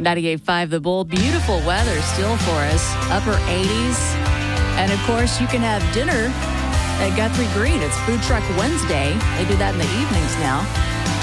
98.5 The Bull. Beautiful weather still for us. Upper 80s. And, of course, you can have dinner at Guthrie Green. It's Food Truck Wednesday. They do that in the evenings now.